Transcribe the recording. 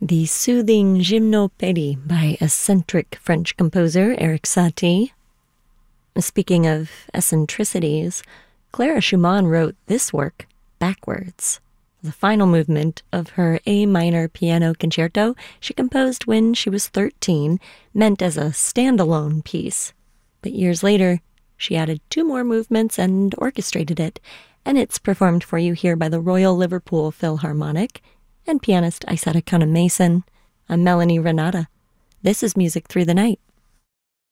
The soothing Gymnopédie by eccentric French composer Erik Satie. Speaking of eccentricities, Clara Schumann wrote this work backwards. The final movement of her A minor piano concerto she composed when she was 13, meant as a standalone piece. But years later, she added 2 more movements and orchestrated it, and it's performed for you here by the Royal Liverpool Philharmonic and pianist Isetta Cunham Mason. I'm Melanie Renata. This is Music Through the Night.